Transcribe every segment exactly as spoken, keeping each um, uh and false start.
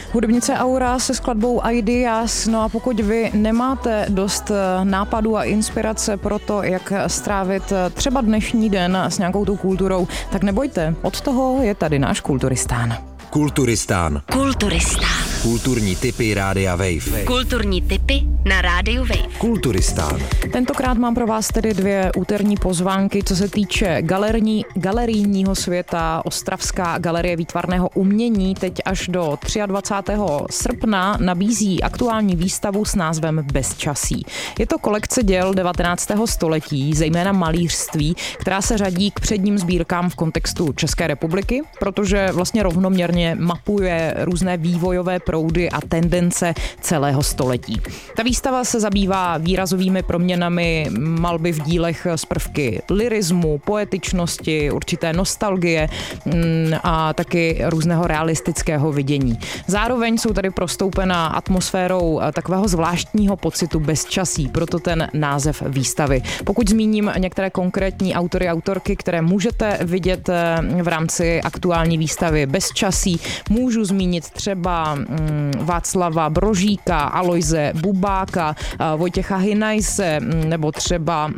Hudebnice Aura se skladbou Ideas. No a pokud vy nemáte dost nápadů a inspirace pro to, jak strávit třeba dnešní den s nějakou tou kulturou, tak nebojte, od toho je tady náš Kulturistán. Kulturistán. Kulturistán. Kulturní tipy Rádia Wave. Kulturní tipy na Rádiu Wave. Kulturistán. Tentokrát mám pro vás tedy dvě úterní pozvánky, co se týče galerní, galerijního světa. Ostravská galerie výtvarného umění teď až do dvacátého třetího srpna nabízí aktuální výstavu s názvem Bezčasí. Je to kolekce děl devatenáctého století, zejména malířství, která se řadí k předním sbírkám v kontextu České republiky, protože vlastně rovnoměrně mapuje různé vývojové proudy a tendence celého století. Ta výstava se zabývá výrazovými proměnami malby v dílech z prvky lyrismu, poetičnosti, určité nostalgie a taky různého realistického vidění. Zároveň jsou tady prostoupena atmosférou takového zvláštního pocitu bezčasí, proto ten název výstavy. Pokud zmíním některé konkrétní autory, autorky, které můžete vidět v rámci aktuální výstavy Bezčasí, můžu zmínit třeba Václava Brožíka, Alojze Bubáka, Vojtěcha Hynajse nebo třeba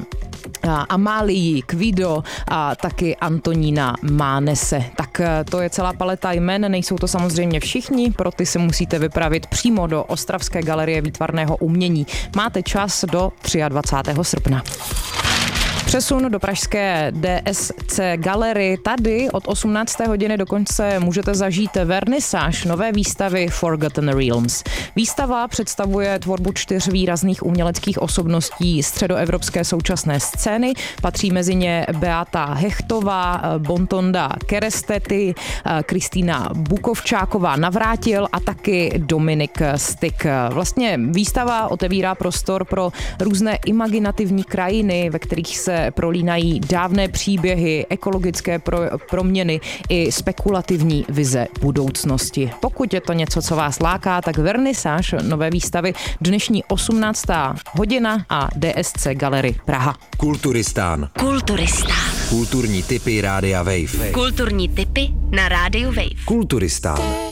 Amálii Kvido a taky Antonína Mánese. Tak to je celá paleta jmen, nejsou to samozřejmě všichni, pro ty se musíte vypravit přímo do Ostravské galerie výtvarného umění. Máte čas do dvacátého třetího srpna. Přesun do pražské D S C galerii. Tady od osmnácté hodiny dokonce můžete zažít vernisáž nové výstavy Forgotten Realms. Výstava představuje tvorbu čtyř výrazných uměleckých osobností středoevropské současné scény. Patří mezi ně Beata Hechtová, Bontonda Kerestety, Kristýna Bukovčáková Navrátil a taky Dominik Styk. Vlastně výstava otevírá prostor pro různé imaginativní krajiny, ve kterých se prolínají dávné příběhy, ekologické pro, proměny i spekulativní vize budoucnosti. Pokud je to něco, co vás láká, tak vernisáž nové výstavy dnešní osmnáctá hodina a D S C Gallery Praha. Kulturistán. Kulturistán. Kulturní tipy Rádia Wave. Kulturní tipy na Rádiu Wave. Kulturistán.